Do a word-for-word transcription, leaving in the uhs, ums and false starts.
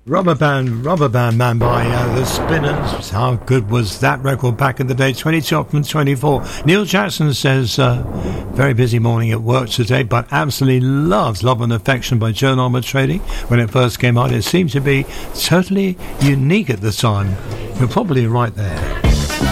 Rubber Band, Rubber Band Man by uh, The Spinners. How good was that record back in the day? twenty-two up from twenty-four. Neil Jackson says, uh, very busy morning at work today, but absolutely loves Love and Affection by Joan Armatrading. When it first came out, it seemed to be totally unique at the time. You're probably right there.